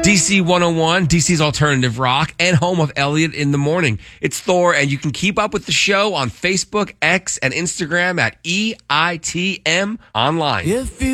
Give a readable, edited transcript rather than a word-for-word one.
DC 101, DC's alternative rock, and home of Elliot in the Morning. It's Thor, and you can keep up with the show on Facebook, X, and Instagram at EITM Online.